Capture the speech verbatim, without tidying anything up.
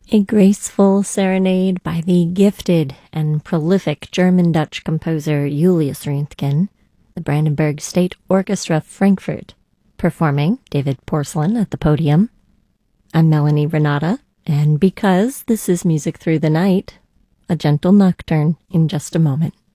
A graceful serenade by the gifted and prolific German-Dutch composer Julius Röntgen, the Brandenburg State Orchestra Frankfurt, performing David Porcelain at the podium. I'm Melanie Renata, and because this is Music Through the Night, a gentle nocturne in just a moment.